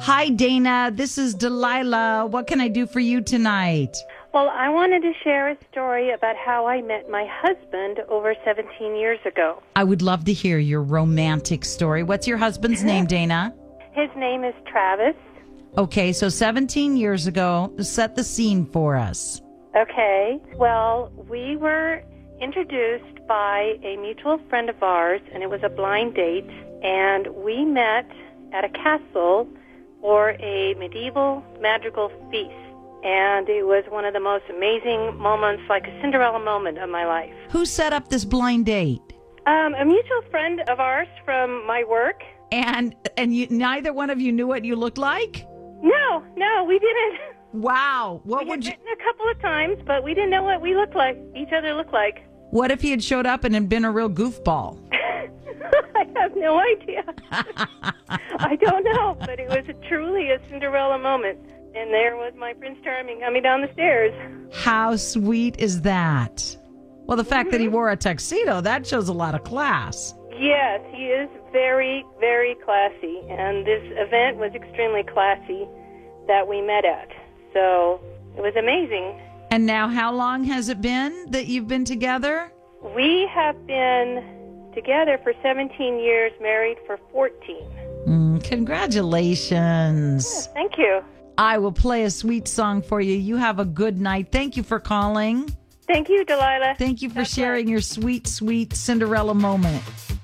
Hi, Dana. This is Delilah. What can I do for you tonight? Well, I wanted to share a story about how I met my husband over 17 years ago. I would love to hear your romantic story. What's your husband's name, Dana? His name is Travis. Okay, so 17 years ago, set the scene for us. Okay. Well, we were introduced by a mutual friend of ours, and it was a blind date, and we met at a castle for a medieval magical feast. And it was one of the most amazing moments, like a Cinderella moment of my life. Who set up this blind date? A mutual friend of ours from my work. And neither one of you knew what you looked like? No, we didn't. Wow. We had written a couple of times, but we didn't know what we looked like, each other looked like. What if he had showed up and had been a real goofball? I have no idea. I don't know, but it was truly a Cinderella moment. And there was my Prince Charming coming down the stairs. How sweet is that? Well, the fact that he wore a tuxedo, that shows a lot of class. Yes, he is very, very classy. And this event was extremely classy that we met at. So it was amazing. And now how long has it been that you've been together? We have been together for 17 years, married for 14. Congratulations. Yeah, thank you. I will play a sweet song for you. You have a good night. Thank you for calling. Thank you, Delilah. Thank you for sharing your sweet, sweet Cinderella moment.